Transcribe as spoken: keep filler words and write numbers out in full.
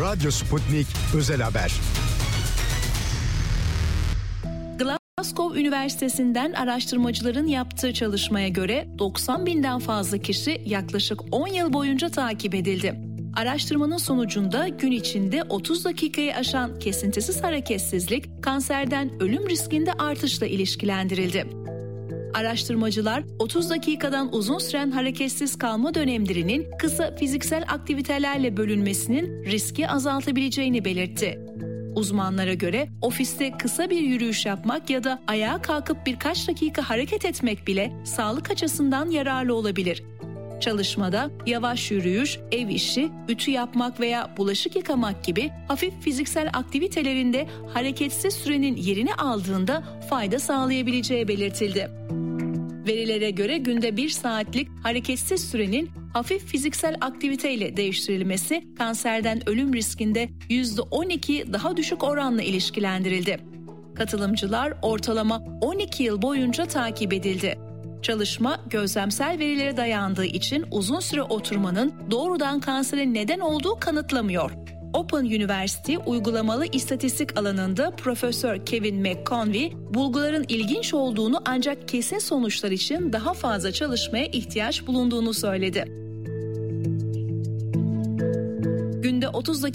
Radyo Sputnik Özel Haber. Glasgow Üniversitesi'nden araştırmacıların yaptığı çalışmaya göre doksan binden fazla kişi yaklaşık on yıl boyunca takip edildi. Araştırmanın sonucunda gün içinde otuz dakikayı aşan kesintisiz hareketsizlik kanserden ölüm riskinde artışla ilişkilendirildi. Araştırmacılar otuz dakikadan uzun süren hareketsiz kalma dönemlerinin kısa fiziksel aktivitelerle bölünmesinin riski azaltabileceğini belirtti. Uzmanlara göre ofiste kısa bir yürüyüş yapmak ya da ayağa kalkıp birkaç dakika hareket etmek bile sağlık açısından yararlı olabilir. Çalışmada yavaş yürüyüş, ev işi, ütü yapmak veya bulaşık yıkamak gibi hafif fiziksel aktivitelerinde hareketsiz sürenin yerini aldığında fayda sağlayabileceği belirtildi. Verilere göre günde bir saatlik hareketsiz sürenin hafif fiziksel aktiviteyle değiştirilmesi kanserden ölüm riskinde yüzde on iki daha düşük oranla ilişkilendirildi. Katılımcılar ortalama on iki yıl boyunca takip edildi. Çalışma gözlemsel verilere dayandığı için uzun süre oturmanın doğrudan kansere neden olduğu kanıtlamıyor. Open University uygulamalı istatistik alanında Profesör Kevin McConvey, bulguların ilginç olduğunu ancak kesin sonuçlar için daha fazla çalışmaya ihtiyaç bulunduğunu söyledi. Günde otuz dakika